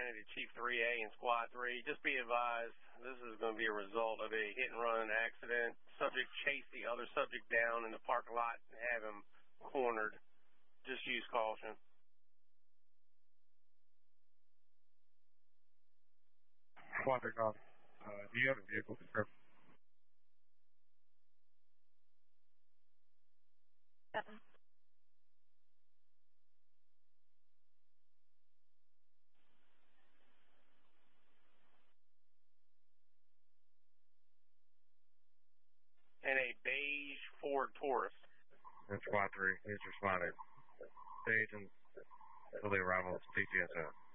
to Chief 3A and Squad 3. Just be advised, this is going to be a result of a hit-and-run accident. Subject chased the other subject down in the parking lot and have him cornered. Just use caution. Squad 3, do you have a vehicle description? And a beige Ford Taurus. And Squad 3, he's responding. The agents till the arrival of CTSO.